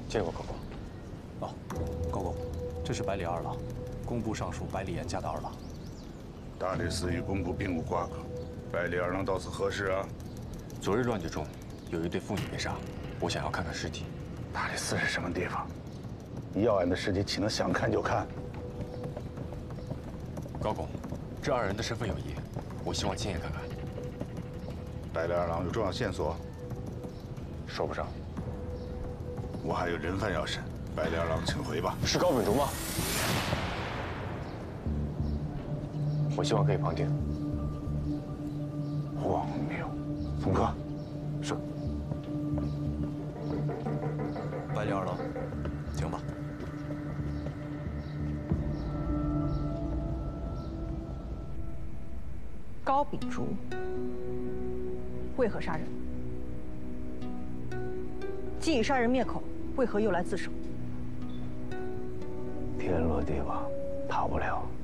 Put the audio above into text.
见过高公。 哦，高公，这是百里二郎，工部尚书百里严家的二郎。 大理寺与工部并无瓜葛，百里二郎到此何事啊？ 昨日乱局中有一对妇女被杀，我想要看看尸体。 大理寺是什么地方？要案的尸体岂能想看就看？ 高公，这二人的身份有疑，我希望亲眼看看。 百里二郎有重要线索？ 说不上。 我还有人犯要审，百里二郎请回吧。 是高秉烛吗？我希望可以旁听。 荒谬！宋哥，是。 百里二郎，请吧。 高秉烛为何杀人？既已杀人灭口，为何又来自首？ 天罗地网，逃不了。